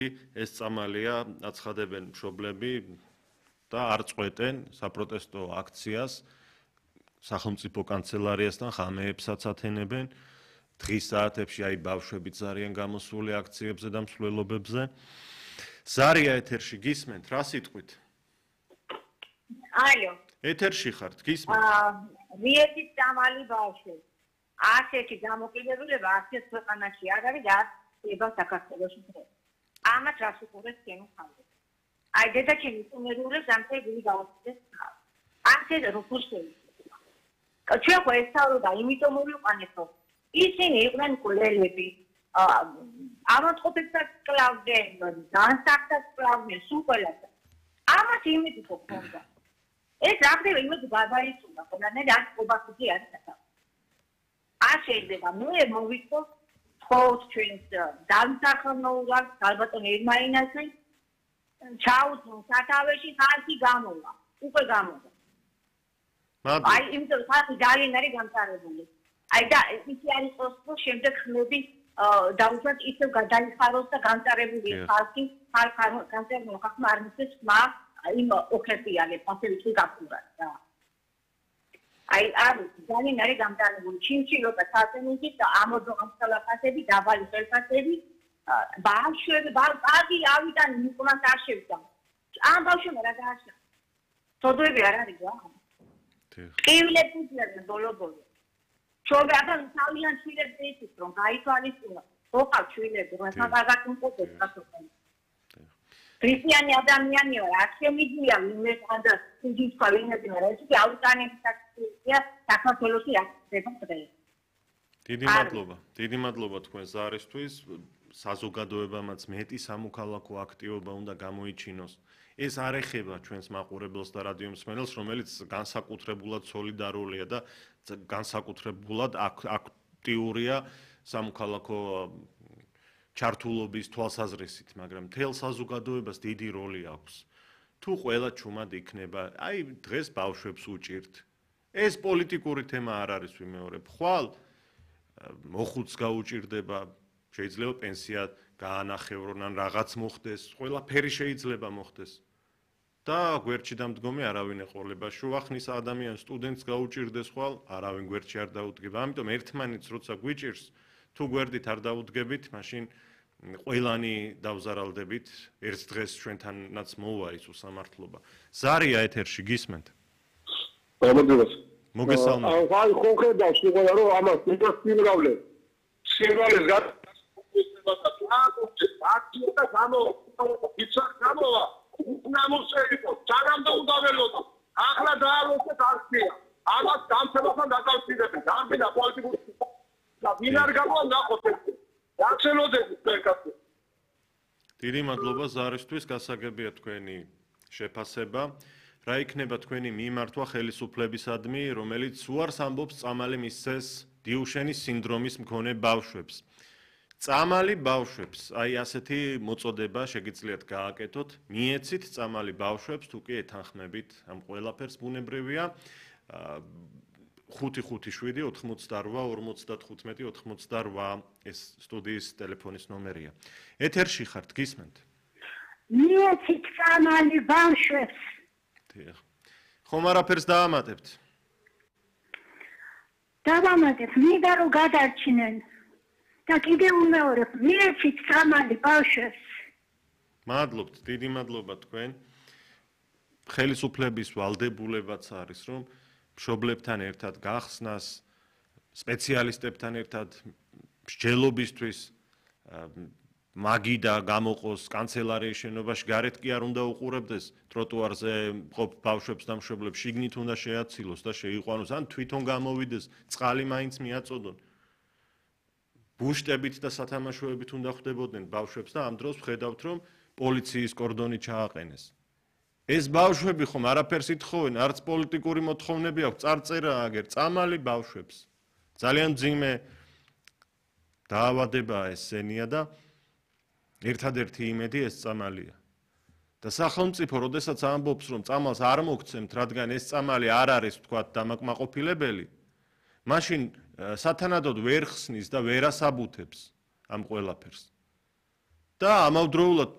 ეს წამალია აცხადებენ მშობლები და არ წყვეტენ საპროტესტო აქციას სახელმწიფო კანცელარიასთან ხამეებსაც ათენებენ დღის საათებში აი ბავშვებიც არიან გამოსული აქციებზე და მსვლელობებზე ზარია ეთერში გისმენთ რა სიტყვით ალო ეთერში ხართ გისმენთ რიეთის წამალი ბავშვები ასეთი გამოკიდებულება ასეთ ქვეყანაში არ არის და ება საქართველოში დღეს ამათ რას უყურებს ჩემი ხალხი აი დედაჩემი უმერულებს ამხელ გული გავაკეთეს ასეთ როგორ შეიძლება ჩვენ ხო ესწავლოდა იმიტომ მოვიყვანეთ რომ ისინი იყვნენ კვლელები ამოწყობებსაც კლავდნენ განსაკუთრებით კლავდნენ სულ ყველას ამათ იმედი გქონდა ეს რამდენი იმედი გადაიცულა ყველანაირ არ ყობახი არის არ შეიძლება მე მოვიწყო თხოვთ ჩვენს დამსახურებლად ალბათონ ერმაინასი ჩაუწვო სათავეში ხალხი გამოვა უკვე გამოვა აი იმიტომ ხალხი ძალიან არის გამწარებული აი და ისე არის qosqo შემდეგ ხმები დაუშვათ ისევ გადაიხაროს და გამწარებული ხალხი განწერმო ხალხმა არ მისცეს ხმა იმ ოქრესიანებს ასევე თუ გაფურათ და აი არის ძალიან არის გამწარებული ჩინჩილობა საწენიგი და ამოძღამსალაფასები დაბალი ხელფასები ბავშვები ბავშვი ავიდან მიკვლას არ შევიდა ამ ბავშვმა რა გააშა თოდოები არ არის რა ყივლებს უძლებს ბოლო-ბოლო შორე ადან ძალიან შვილებს ისიც რომ გაითვალისწინა ოყავ შვილები რომ მაგათ უმყოფეს გასოყენ ქრისტიანი ადამიანია აქემიდია იმეს და სუჯის ყალინები რა ისე აუტანების ტაქტიკია საქართველოსი აქცდება დღეს დიდი მადლობა თქვენ ზარისთვის საზოგადოებამაც მეტი სამოქალაქო აქტივობა უნდა გამოიჩინოს ეს არ ეხება ჩვენს მაყურებელს და რადიო მსმენელს რომელიც განსაკუთრებულად სოლიდარულია და განსაკუთრებულად აქტიურია სამოქალაქო ჩართულობის თვალსაზრისით მაგრამ მთელ საზოგადოებას დიდი როლი აქვს თუ ყველა ჩუმად იქნება აი დღეს ბავშვებს უჭირთ ეს პოლიტიკური თემა არ არის ვიმეორებ ხვალ მოხუც გაუჭირდება შეიძლება პენსია გაანახევრონ ან რაღაც მოხდეს ყველაფერი შეიძლება მოხდეს და გვერდში დამდგომი არავინ ეყოლება შუახნის ადამიანს სტუდენტს გაუჭირდეს ხვალ არავინ გვერდში არ დაუდგება ამიტომ ერთმანეთს როცა გვიჭირს თუ გვერდით არ დაუდგებით მაშინ ყველანი დავზარალდებით ერთ დღეს ჩვენთანაც მოვა ის უსამართლობა ზარია ეთერში გისმენთ მოგესალმებით აი ხოხედა შეყოლა რომ ამას ნებას სიმრავლე სიმრავლეს და გამო იცახ გამოვა ნამოსეიდო ჯარამდე უნდა ველოდო ახლა დაალოეთ არქია ამას დამცველთან დაკავშირებით დამბინა პოლიტიკური და ვინ არ გამოვა ნახოთ დაცელოდებით ფერკაცი დიდი მადლობა ზარისთვის გასაგებია თქვენი შეფასება რა იქნება თქვენი მიმართვა ხელისუფლებისადმი რომელიც უარს ამბობს წამალი მისცეს დიუშენის სინდრომის მქონე ბავშვებს წამალი ბავშვებს აი ასეთი მოწოდება შეგიძლიათ გააკეთოთ მიეცით წამალი ბავშვებს თუ კი ეთანხმებით ამ ყველაფერს ბუნებრივია 557-88-55-88 ეს სტუდიის ტელეფონის ნომერია ეთერში ხართ გისმენთ მიეცით წამალი ბავშვებს ხომ არაფერს დაამატებთ დავამატებ მინდა რომ გადარჩნენ და კიდევ უმეორებ მიეცით წამალი ბავშვებს მადლობთ დიდი მადლობა თქვენ ხელისუფლების ვალდებულებაც არის რომ მშობლებთან ერთად გახსნას სპეციალისტებთან ერთად მსჯელობისთვის მაგიდა გამოყოს კანცელარიის შენობაში გარეთ კი არ უნდა უყურებდეს ტროტუარზე მყოფ ბავშვებს და მშობლებს შიგნით უნდა შეაცილოს და შეიყვანოს ან თვითონ გამოვიდეს წყალი მაინც მიაწოდონ ბუშტებით და სათამაშოებით უნდა ხვდებოდნენ ბავშვებს და ამ დროს ვხედავთ რომ პოლიციის კორდონი ჩააყენეს ეს ბავშვები ხომ არაფერს ითხოვენ არც პოლიტიკური მოთხოვნები აქვს წარწერა აგერ წამალი ბავშვებს ძალიან ძიმე დაავადებაა ეს სენია და ერთადერთი იმედი ეს წამალია და სახელმწიფო როდესაც ამბობს რომ წამალს არ მოგცემთ რადგან ეს წამალი არ არის თქვათ დამაკმაყოფილებელი მაშინ სათანადოდ ვერ ხსნის და ვერ ასაბუთებს ამ ყველაფერს და ამავდროულად